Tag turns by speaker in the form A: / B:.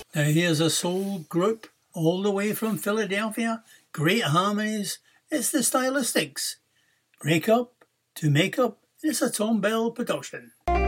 A: Now here's a soul group all the way from Philadelphia. Great harmonies. It's the Stylistics. Break Up to Make Up. It's a Tom Bell production.